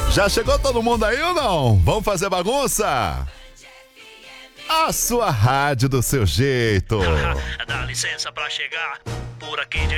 Já chegou todo mundo aí ou não? Vamos fazer bagunça? A sua rádio do seu jeito. Dá licença pra chegar por aqui de